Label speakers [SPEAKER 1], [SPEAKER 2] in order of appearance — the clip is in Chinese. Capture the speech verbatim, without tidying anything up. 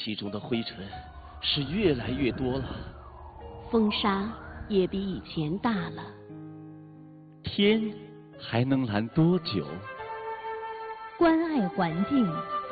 [SPEAKER 1] 气中的灰尘是越来越多了，
[SPEAKER 2] 风沙也比以前大了。
[SPEAKER 1] 天还能蓝多久？
[SPEAKER 3] 关爱环境，